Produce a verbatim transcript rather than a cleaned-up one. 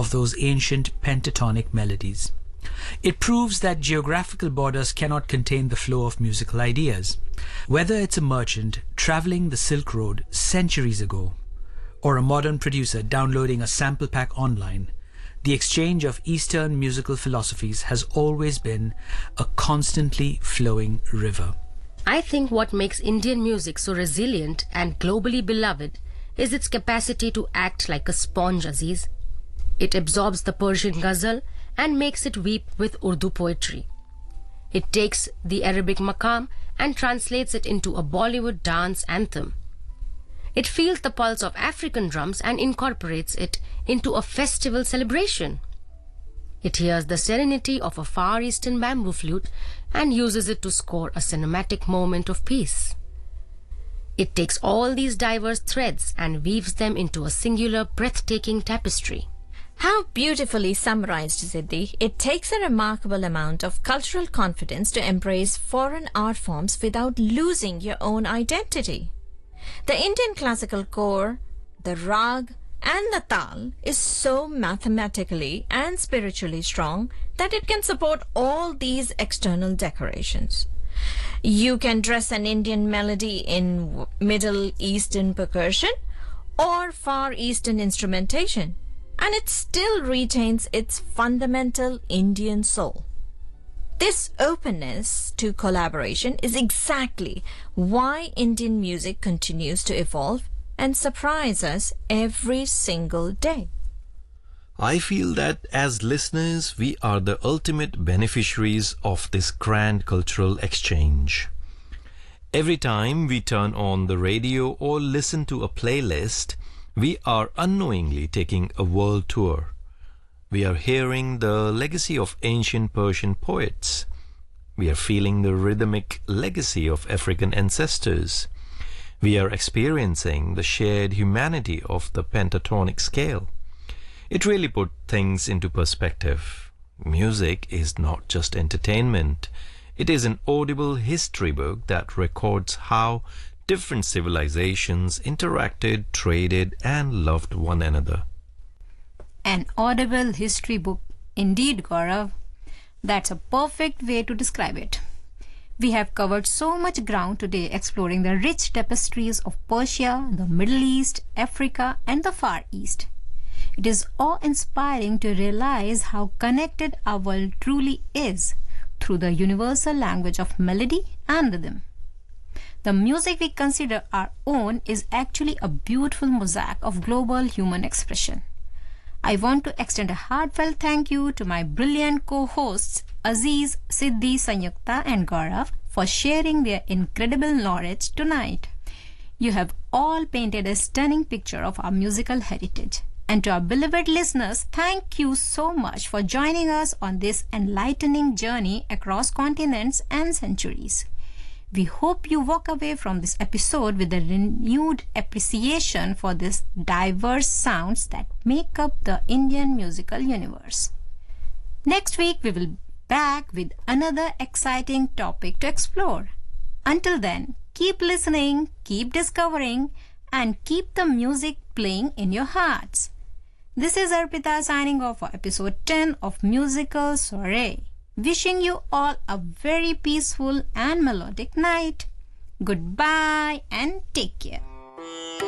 of those ancient pentatonic melodies. It proves that geographical borders cannot contain the flow of musical ideas. Whether it's a merchant traveling the Silk Road centuries ago, or a modern producer downloading a sample pack online, the exchange of Eastern musical philosophies has always been a constantly flowing river. I think what makes Indian music so resilient and globally beloved is its capacity to act like a sponge, Aziz. It absorbs the Persian ghazal and makes it weep with Urdu poetry. It takes the Arabic maqam and translates it into a Bollywood dance anthem. It feels the pulse of African drums and incorporates it into a festival celebration. It hears the serenity of a Far Eastern bamboo flute and uses it to score a cinematic moment of peace. It takes all these diverse threads and weaves them into a singular, breathtaking tapestry. How beautifully summarized, Siddhi. It takes a remarkable amount of cultural confidence to embrace foreign art forms without losing your own identity. The Indian classical core, the rag, and the tal is so mathematically and spiritually strong that it can support all these external decorations. You can dress an Indian melody in Middle Eastern percussion or Far Eastern instrumentation, and it still retains its fundamental Indian soul. This openness to collaboration is exactly why Indian music continues to evolve and surprise us every single day. I feel that as listeners, we are the ultimate beneficiaries of this grand cultural exchange. Every time we turn on the radio or listen to a playlist, we are unknowingly taking a world tour. We are hearing the legacy of ancient Persian poets. We are feeling the rhythmic legacy of African ancestors. We are experiencing the shared humanity of the pentatonic scale. It really put things into perspective. Music is not just entertainment. It is an audible history book that records how different civilizations interacted, traded, and loved one another. An audible history book indeed, Gaurav. That's a perfect way to describe it. We have covered so much ground today exploring the rich tapestries of Persia, the Middle East, Africa, and the Far East. It is awe-inspiring to realize how connected our world truly is through the universal language of melody and rhythm. The music we consider our own is actually a beautiful mosaic of global human expression. I want to extend a heartfelt thank you to my brilliant co-hosts Aziz, Siddhi, Sanyukta and Gaurav for sharing their incredible knowledge tonight. You have all painted a stunning picture of our musical heritage. And to our beloved listeners, thank you so much for joining us on this enlightening journey across continents and centuries. We hope you walk away from this episode with a renewed appreciation for these diverse sounds that make up the Indian musical universe. Next week, we will be back with another exciting topic to explore. Until then, keep listening, keep discovering, and keep the music playing in your hearts. This is Arpita signing off for episode ten of Musical Soiree. Wishing you all a very peaceful and melodic night. Goodbye and take care.